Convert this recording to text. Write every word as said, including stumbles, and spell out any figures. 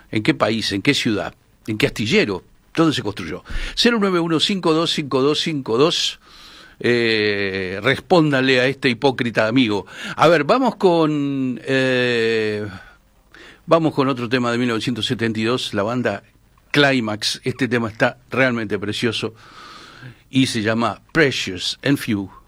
¿En qué país? ¿En qué ciudad? ¿En qué astillero? ¿Dónde se construyó? cero nueve uno cinco dos cinco dos cinco dos. Eh, respóndale a este hipócrita amigo. A ver, vamos con eh, vamos con otro tema de mil novecientos setenta y dos, la banda Climax. Este tema está realmente precioso y se llama Precious and Few.